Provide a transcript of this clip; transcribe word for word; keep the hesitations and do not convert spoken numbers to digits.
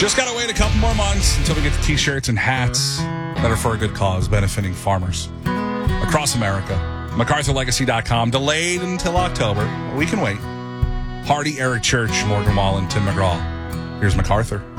Just got to wait a couple more months until we get the t-shirts and hats that are for a good cause, benefiting farmers across America. MacArthur Legacy dot com. Delayed until October. We can wait. Hardy, Eric Church, Morgan Wallen, Tim McGraw. Here's MacArthur.